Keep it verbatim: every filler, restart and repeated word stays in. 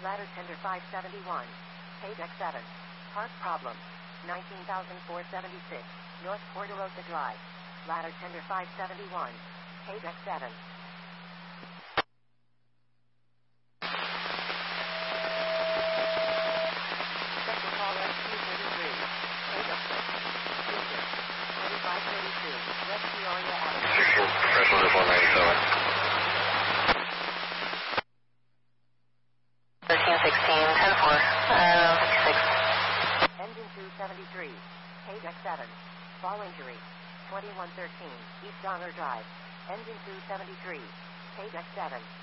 Ladder tender five seventy-one. K deck seven. Park problem. nineteen thousand four hundred seventy-six. North Porterosa Drive. Ladder tender five seventy-one. K deck seven. Second call S Q thirty-three. K deck six. Houston. twenty-five thirty-two. West Peoria Avenue. Houston, Fresno one ninety-seven. thirteen sixteen, ten four, uh, fifty-six. Engine two seventy-three. K deck seven. Fall injury. twenty-one thirteen. East Donner Drive. Engine two seventy-three. K deck seven.